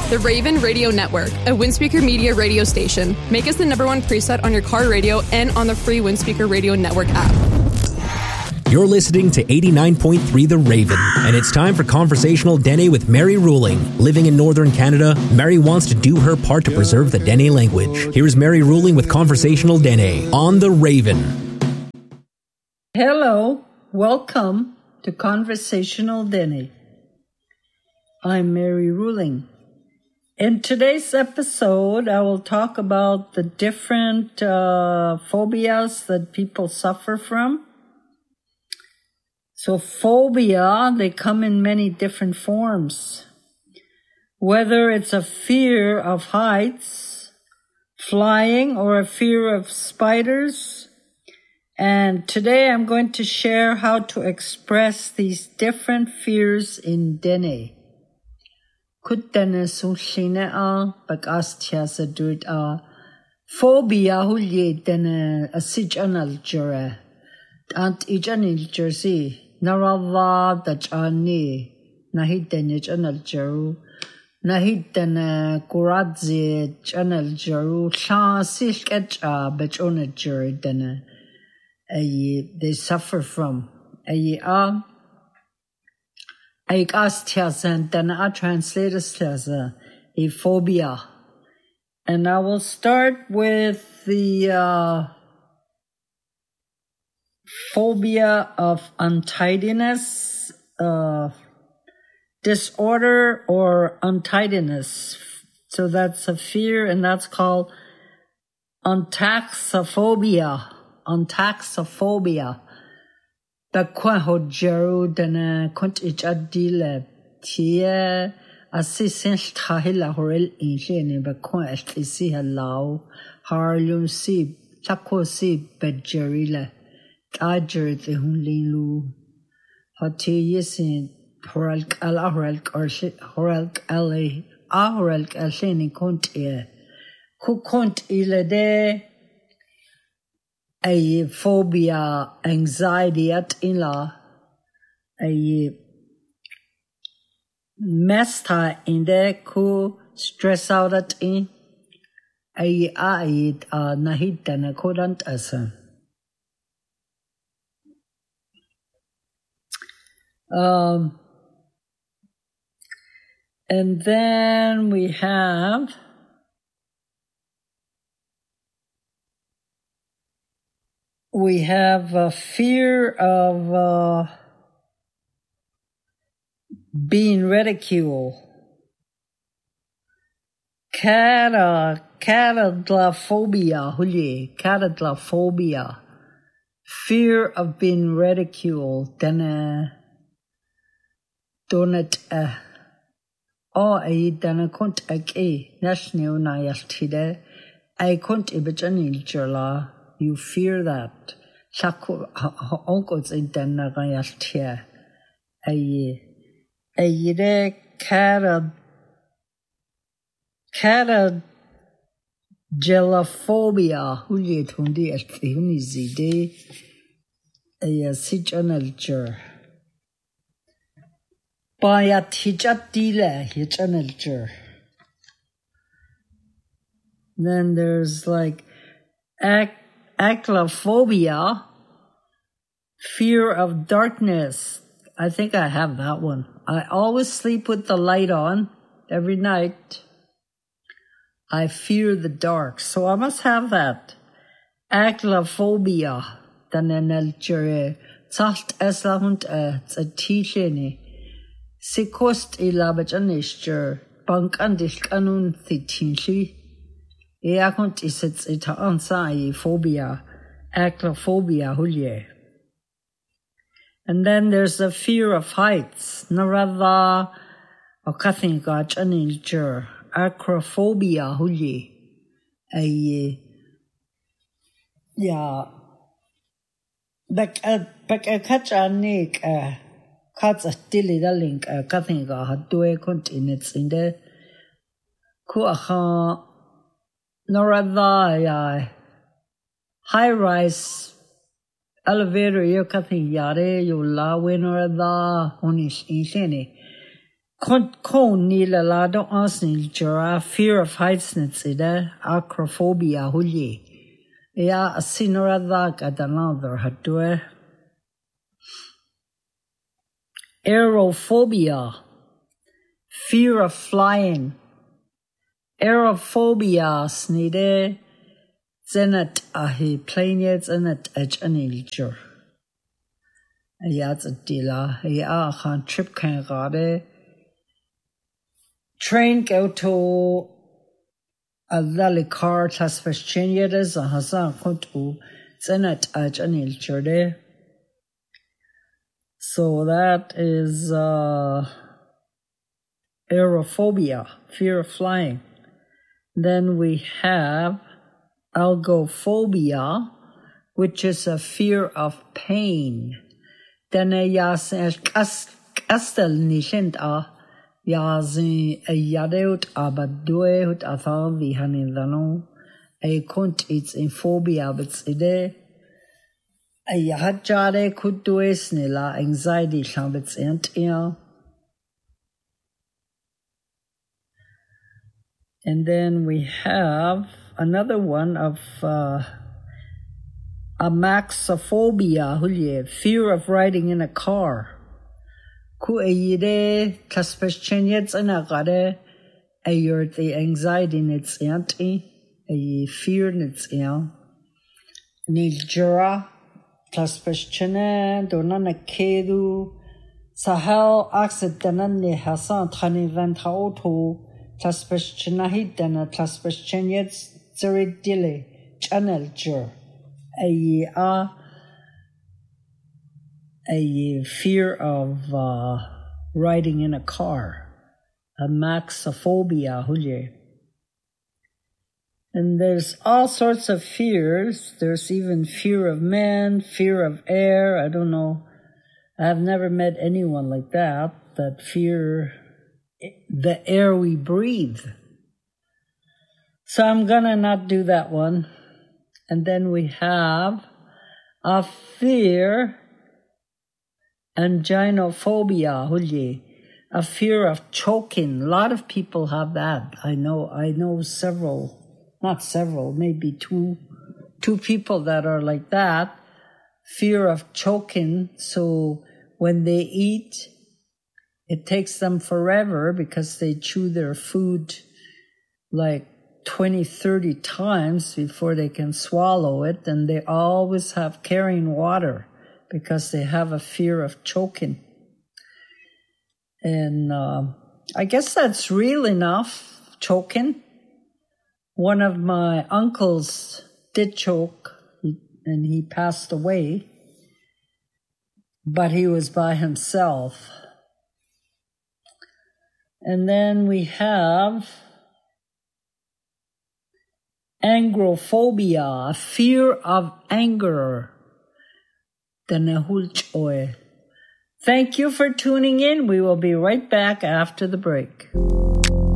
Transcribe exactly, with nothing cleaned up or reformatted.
The Raven Radio Network, a Windspeaker Media radio station. Make us the number one preset on your car radio and on the free Windspeaker Radio Network app. You're listening to eighty-nine point three The Raven, and it's time for Conversational Dene with Mary Ruling. Living in Northern Canada, Mary wants to do her part to preserve the Dene language. Here's Mary Ruling with Conversational Dene on The Raven. Hello, welcome to Conversational Dene. I'm Mary Ruling. In today's episode, I will talk about the different uh, phobias that people suffer from. So phobia, they come in many different forms. Whether it's a fear of heights, flying, or a fear of spiders. And today I'm going to share how to express these different fears in Dene. Kuttene sulline a, bagastia sa duit a, phobia hulye dene asij anal jure, ant ijanil jersey. Narava dachani nahidene channel jaru nahidene kuradze channel jaru sha silkecha bechone jurdene they suffer from ay a ay astiasan then I translate as a phobia, and I will start with the uh phobia of untidiness, uh, disorder or untidiness. So that's a fear, and that's called untaxophobia. Untaxophobia. Bakwa hojaru dana kunt ijadile tie assistant tahila horel injene bakwa isi halau harlum si takwa si bedjerile. Ajer the hunlilu hati yesin horalk al ahoralk or horalk ale ahoralk alsheni kontie ku kont ilade a phobia anxiety at ila a mesta in there ku stress out at in a ait a nahidana kodant asa. Um, and then we have we have a fear of uh, being ridiculed. Cata, catadlaphobia, hulye, catadlaphobia, fear of being ridiculed. Then uh, Donut uh oh I dana kunt ake national na yaltide I kunt ibajanil jala. You fear that. Shaku uncles in dana yaltia. Ay ayide cara cara gelophobia hulye tundi althuni zide ay sijanal jur. Baya tijatile hitchanelger. Then there's like ac- aclophobia, fear of darkness. I think I have that one. I always sleep with the light on every night. I fear the dark, so I must have that. Aclophobia. Then elger. Zacht eslahund a tisheni. Sikost ilabajanister, bank andish kanun thitinchi. Eakunt isits ita ansai phobia, aclophobia hulye. And then there's the fear of heights. Narada okathinga janilger, acrophobia hulye. Ay yeah. Back at back at catch a nick uh Kats a tilly the link a kathinga had two continents in the Kuaha Norada high rise elevator yo kathi yare yo la winner da honish insheni Kon ni la la do ansnil jura fear of heights nitsida acrophobia hulye. Ya asinoradak at another hatue. Aerophobia, fear of flying. Aerophobia snide zenet ahi plane zenet ech anilger. Ayats adila ya khan trip kan gade. Train go to a lally car tasfashchenyedes a hasan kuntu zenet ech anilger. So that is uh, aerophobia, fear of flying. Then we have algophobia, which is a fear of pain. Then a yasin kastel nishinta yazin a yadeut abadueut athal vihanindano a kunt it's in phobia but ide. A hadjade could do nila anxiety shambits antia. And then we have another one of uh, amaxophobia, hulye, fear of riding in a car. Ku ayide taspeshenyets anagade ayurt the anxiety nits anti, a fear nits an. Niljura. Taspeshchene donana kedu sahel accident ne hasan tani vent auto taspeshchena hidana taspeshchenyets zeridile channel jur a a a fear of uh, riding in a car, a maxophobia hulye. And there's all sorts of fears. There's even fear of men, fear of air. I don't know. I've never met anyone like that, that fear the air we breathe. So I'm going to not do that one. And then we have a fear, anginophobia, hulye, a fear of choking. A lot of people have that. I know, I know several. Not several, maybe two, two people that are like that, fear of choking. So when they eat, it takes them forever because they chew their food like twenty, thirty times before they can swallow it. And they always have carrying water because they have a fear of choking. And uh, I guess that's real enough, choking. One of my uncles did choke, and he passed away, but he was by himself. And then we have angrophobia, a fear of anger. Thank you for tuning in. We will be right back after the break.